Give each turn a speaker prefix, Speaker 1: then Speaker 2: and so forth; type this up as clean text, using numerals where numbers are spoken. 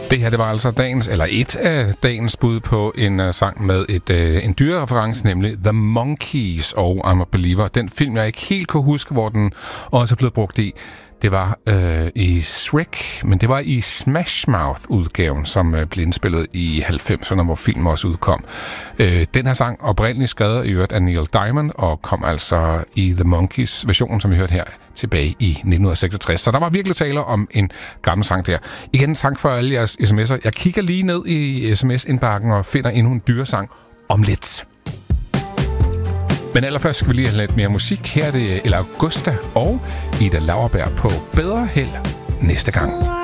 Speaker 1: Det her, det var altså et af dagens bud på en sang med en dyrereference, nemlig The Monkees og I'm a Believer. Den film, jeg ikke helt kunne huske, hvor den også er blevet brugt i, det var i Shrek, men det var i Smash Mouth-udgaven, som blev indspillet i 90'erne, hvor filmen også udkom. Den her sang oprindeligt skrevet i øvrigt af Neil Diamond, og kom altså i The Monkees version, som vi hørte her tilbage i 1966. Så der var virkelig tale om en gammel sang der. Igen tak for alle jeres sms'er. Jeg kigger lige ned i sms-indbakken og finder endnu en dyresang om lidt. Men allerførst skal vi lige have lidt mere musik. Her er det El Augusta og Ida Lauerberg på Bedre Held næste gang.